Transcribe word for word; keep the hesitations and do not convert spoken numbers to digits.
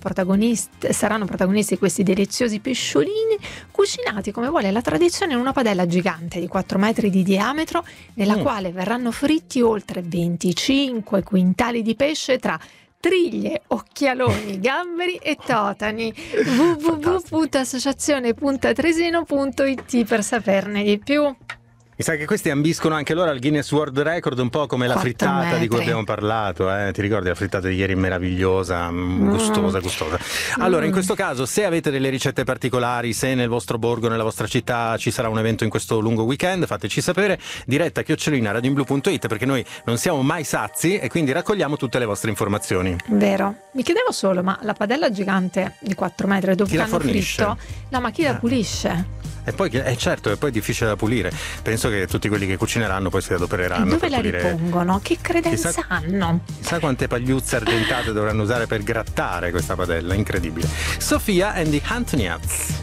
protagonisti, saranno protagonisti questi deliziosi pesciolini cucinati come vuole la tradizione in una padella gigante di quattro metri di diametro, nella mm. quale verranno fritti oltre venticinque quintali di pesce tra triglie, occhialoni, gamberi e totani. w w w punto associazione punto tresino punto i t per saperne di più. Mi sa che questi ambiscono anche loro al Guinness World Record, un po' come la frittata metri. Di cui abbiamo parlato, eh? Ti ricordi la frittata di ieri, meravigliosa, gustosa, gustosa. Allora, in questo caso, se avete delle ricette particolari, se nel vostro borgo, nella vostra città ci sarà un evento in questo lungo weekend, fateci sapere, diretta chiocciolina radioinblu punto it, perché noi non siamo mai sazi e quindi raccogliamo tutte le vostre informazioni. Vero. Mi chiedevo solo, ma la padella gigante di quattro metri dove l'hanno fritto, no, ma chi la pulisce? E poi, è eh, certo, e poi è difficile da pulire. Penso che tutti quelli che cucineranno poi si adopereranno. E dove per la pulire... ripongono? Che credenza chissà, hanno? Chissà quante pagliuzze ardentate dovranno usare per grattare questa padella, incredibile. Sofia and the Antoniats.